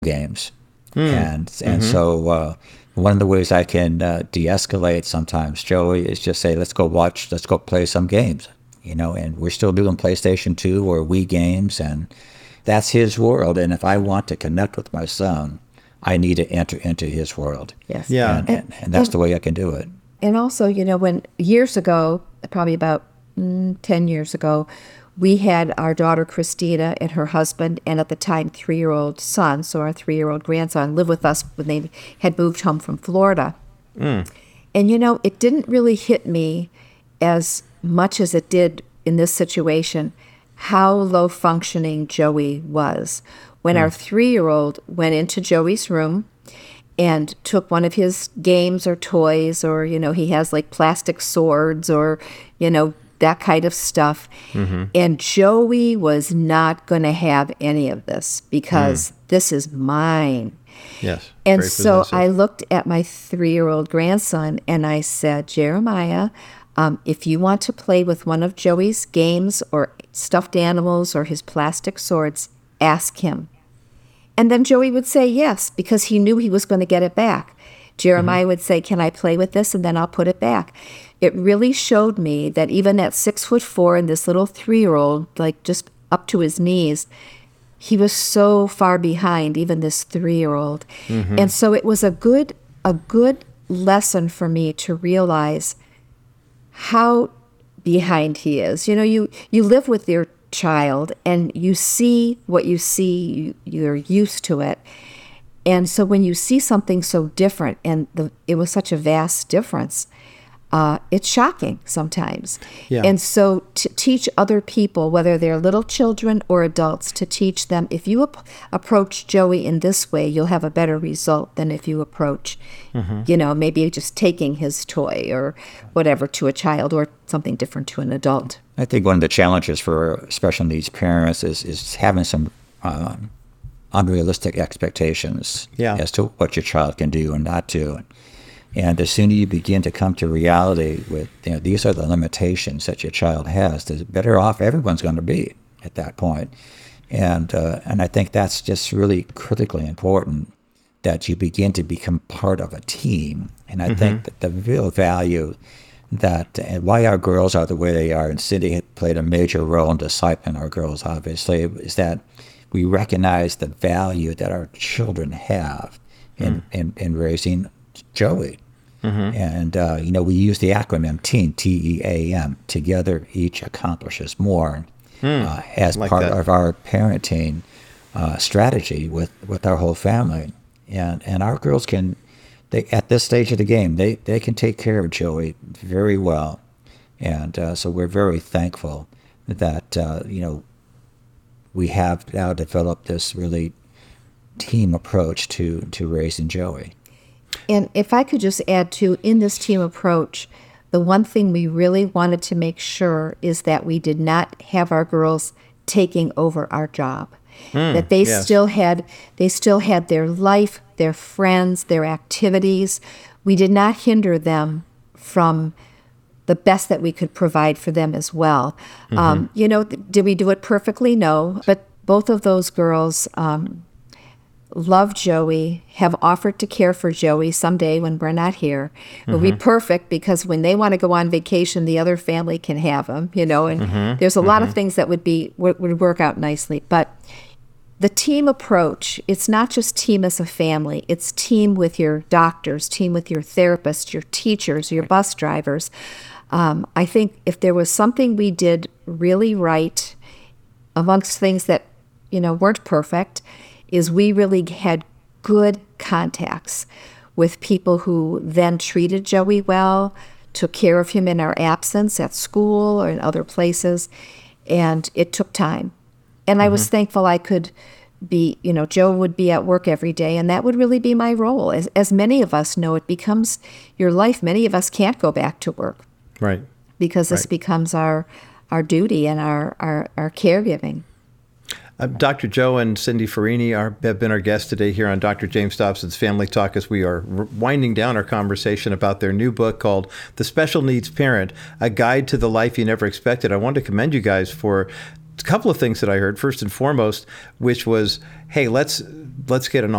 games. And so one of the ways I can de-escalate sometimes, Joey, is just say, let's go play some games, and we're still doing PlayStation 2 or Wii games, and that's his world. And if I want to connect with my son, I need to enter into his world. Yes. Yeah. And that's the way I can do it. And also, when years ago, probably about 10 years ago, we had our daughter Christina and her husband, and at the time 3-year-old son, so our 3-year-old grandson, live with us when they had moved home from Florida. And it didn't really hit me as much as it did in this situation how low functioning Joey was. When our 3-year-old went into Joey's room and took one of his games or toys, or he has like plastic swords or that kind of stuff. And Joey was not going to have any of this because this is mine. Yes. And very so possessive. I looked at my 3-year-old grandson and I said, Jeremiah, if you want to play with one of Joey's games or stuffed animals or his plastic swords, ask him. And then Joey would say yes, because he knew he was going to get it back. Jeremiah would say, can I play with this? And then I'll put it back. It really showed me that even at 6'4" and this little 3-year-old, like just up to his knees, he was so far behind even this 3-year-old. And so it was a good lesson for me to realize how behind he is. You live with your child and you see what you see, you're used to it. And so when you see something so different, and it was such a vast difference, it's shocking sometimes. Yeah. And so to teach other people, whether they're little children or adults, to teach them, if you approach Joey in this way, you'll have a better result than if you approach, maybe just taking his toy or whatever to a child, or something different to an adult. I think one of the challenges for special needs parents is having some unrealistic expectations as to what your child can do and not do. And the sooner you begin to come to reality with, these are the limitations that your child has, the better off everyone's going to be at that point. And I think that's just really critically important, that you begin to become part of a team. And I think that the real value and why our girls are the way they are, and Cindy had played a major role in discipling our girls, obviously, is that we recognize the value that our children have in raising Joey. And, we use the acronym TEAM, T-E-A-M, together each accomplishes more, as like part that. of our parenting strategy with our whole family. And our girls at this stage of the game, they can take care of Joey very well. And so we're very thankful that, we have now developed this really team approach to raising Joey. And if I could just add too, in this team approach, the one thing we really wanted to make sure is that we did not have our girls taking over our job. That they still had their life, their friends, their activities. We did not hinder them from the best that we could provide for them as well. Did we do it perfectly? No. But both of those girls love Joey, have offered to care for Joey someday when we're not here. It would be perfect because when they want to go on vacation, the other family can have them, and there's a lot of things that would work out nicely. But the team approach, it's not just team as a family, it's team with your doctors, team with your therapists, your teachers, your bus drivers. I think if there was something we did really right, amongst things that, weren't perfect, is we really had good contacts with people who then treated Joey well, took care of him in our absence at school or in other places, and it took time. And I was thankful I could be, Joe would be at work every day, and that would really be my role. As many of us know, it becomes your life. Many of us can't go back to work. Right. Because this becomes our duty and our caregiving. Dr. Joe and Cindy Farini have been our guests today here on Dr. James Dobson's Family Talk as we are winding down our conversation about their new book called The Special Needs Parent, A Guide to the Life You Never Expected. I want to commend you guys for couple of things that I heard. First and foremost, which was, hey, let's get an